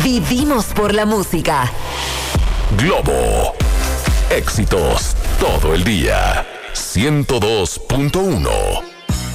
Vivimos por la música. Globo. Éxitos todo el día. 102.1.